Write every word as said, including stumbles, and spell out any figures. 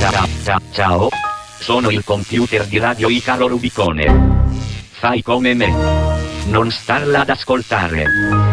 Ciao, ciao, ciao. Sono il computer di Radio Icaro Rubicone. Fai come me. Non starla ad ascoltare.